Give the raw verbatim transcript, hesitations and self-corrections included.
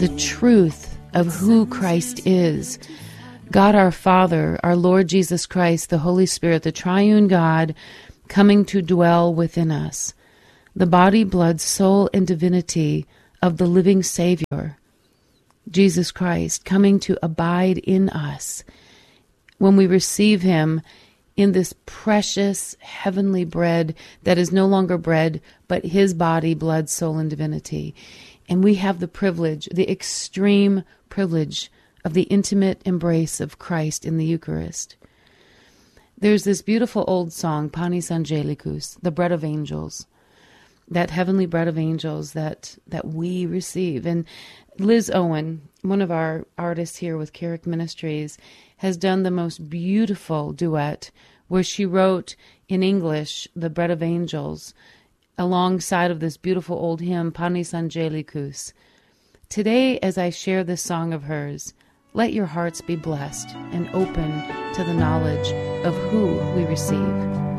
the truth of who Christ is. God our Father, our Lord Jesus Christ, the Holy Spirit, the triune God, coming to dwell within us. The body, blood, soul, and divinity of the living Savior, Jesus Christ, coming to abide in us when we receive him in this precious heavenly bread that is no longer bread, but his body, blood, soul, and divinity. And we have the privilege, the extreme privilege of the intimate embrace of Christ in the Eucharist. There's this beautiful old song, Panis Angelicus, the bread of angels, that heavenly bread of angels that, that we receive. And Liz Owen, one of our artists here with Carrick Ministries, has done the most beautiful duet where she wrote in English, the bread of angels, alongside of this beautiful old hymn, Panis Angelicus. Today, as I share this song of hers, let your hearts be blessed and open to the knowledge of who we receive.